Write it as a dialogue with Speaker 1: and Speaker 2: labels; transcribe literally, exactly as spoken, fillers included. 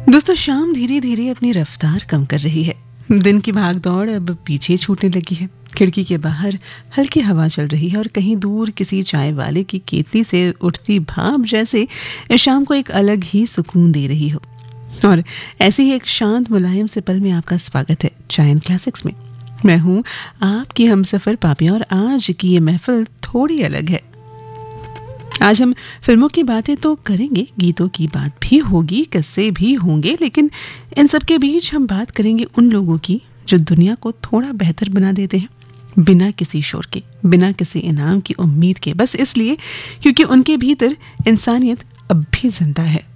Speaker 1: दोस्तों, शाम धीरे धीरे अपनी रफ्तार कम कर रही है। दिन की भाग दौड़ अब पीछे छूटने लगी है। खिड़की के बाहर हल्की हवा चल रही है और कहीं दूर किसी चाय वाले की केतली से उठती भाप जैसे इस शाम को एक अलग ही सुकून दे रही हो। और ऐसे ही एक शांत मुलायम से पल में आपका स्वागत है चाय एंड क्लासिक्स में। मैं हूँ आपकी हमसफर पापिया और आज की ये महफिल थोड़ी अलग है। आज हम फिल्मों की बातें तो करेंगे, गीतों की बात भी होगी, किस्से भी होंगे, लेकिन इन सब के बीच हम बात करेंगे उन लोगों की जो दुनिया को थोड़ा बेहतर बना देते हैं बिना किसी शोर के, बिना किसी इनाम की उम्मीद के, बस इसलिए क्योंकि उनके भीतर इंसानियत अब भी जिंदा है।